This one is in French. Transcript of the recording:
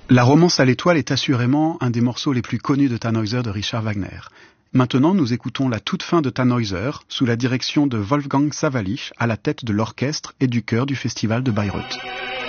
La romance à l'étoile est assurément un des morceaux les plus connus de Tannhäuser de Richard Wagner. Maintenant, nous écoutons la toute fin de Tannhäuser sous la direction de Wolfgang Sawallisch à la tête de l'orchestre et du chœur du festival de Bayreuth.